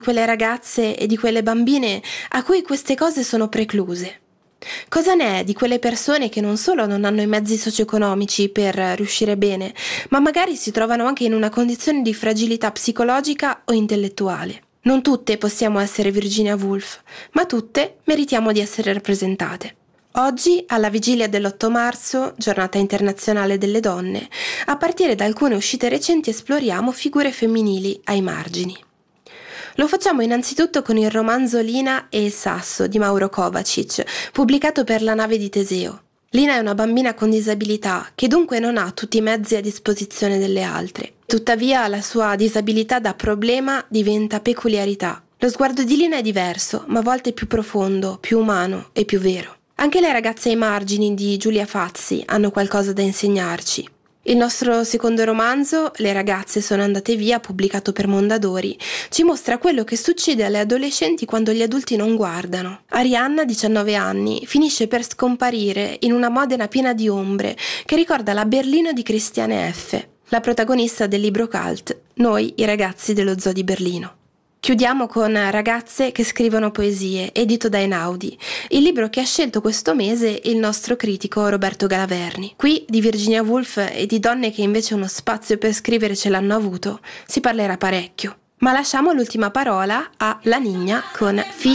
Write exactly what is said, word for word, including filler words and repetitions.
quelle ragazze e di quelle bambine a cui queste cose sono precluse? Cosa ne è di quelle persone che non solo non hanno i mezzi socio-economici per riuscire bene, ma magari si trovano anche in una condizione di fragilità psicologica o intellettuale? Non tutte possiamo essere Virginia Woolf, ma tutte meritiamo di essere rappresentate. Oggi, alla vigilia dell'otto marzo, giornata internazionale delle donne, a partire da alcune uscite recenti esploriamo figure femminili ai margini. Lo facciamo innanzitutto con il romanzo Lina e il sasso di Mauro Kovacic, pubblicato per La nave di Teseo. Lina è una bambina con disabilità che dunque non ha tutti i mezzi a disposizione delle altre. Tuttavia la sua disabilità da problema diventa peculiarità. Lo sguardo di Lina è diverso, ma a volte più profondo, più umano e più vero. Anche le ragazze ai margini di Giulia Fazzi hanno qualcosa da insegnarci. Il nostro secondo romanzo, Le ragazze sono andate via, pubblicato per Mondadori, ci mostra quello che succede alle adolescenti quando gli adulti non guardano. Arianna, diciannove anni, finisce per scomparire in una Modena piena di ombre che ricorda la Berlino di Christiane F., la protagonista del libro cult Noi, i ragazzi dello zoo di Berlino. Chiudiamo con Ragazze che scrivono poesie, edito da Einaudi, il libro che ha scelto questo mese il nostro critico Roberto Galaverni. Qui di Virginia Woolf e di donne che invece uno spazio per scrivere ce l'hanno avuto si parlerà parecchio. Ma lasciamo l'ultima parola a La Niña con Fi